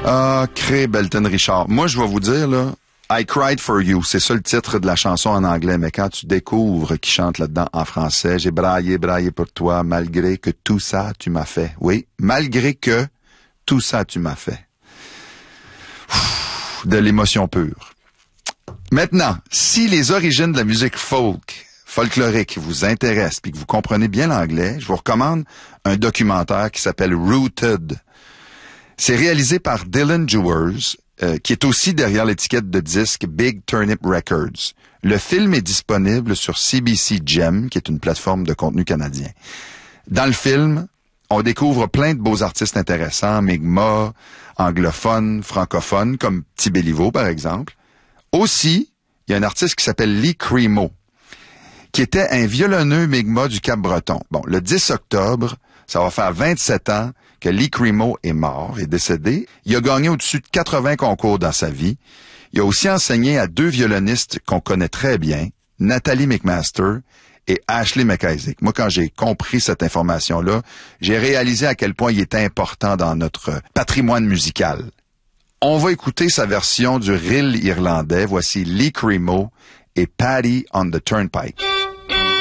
Ah, Cray Belton Richard. Moi, je vais vous dire, là, I Cried for You, c'est ça le titre de la chanson en anglais, mais quand tu découvres qui chante là-dedans en français, j'ai braillé pour toi, malgré que tout ça tu m'as fait. Oui, malgré que tout ça tu m'as fait. De l'émotion pure. Maintenant, si les origines de la musique folklorique vous intéressent puis que vous comprenez bien l'anglais, je vous recommande un documentaire qui s'appelle Rooted. C'est réalisé par Dylan Dewars, qui est aussi derrière l'étiquette de disque Big Turnip Records. Le film est disponible sur CBC Gem, qui est une plateforme de contenu canadien. Dans le film, on découvre plein de beaux artistes intéressants, Mi'kmaq, anglophones, francophones, comme Petit Béliveau, par exemple. Aussi, il y a un artiste qui s'appelle Lee Cremo, qui était un violonneux Mi'kmaq du Cap-Breton. Bon, le 10 octobre, ça va faire 27 ans que Lee Cremo est mort, est décédé. Il a gagné au-dessus de 80 concours dans sa vie. Il a aussi enseigné à 2 violonistes qu'on connaît très bien, Nathalie McMaster et Ashley McIsaac. Moi, quand j'ai compris cette information-là, j'ai réalisé à quel point il était important dans notre patrimoine musical. On va écouter sa version du reel irlandais. Voici Lee Cremo et Paddy on the Turnpike.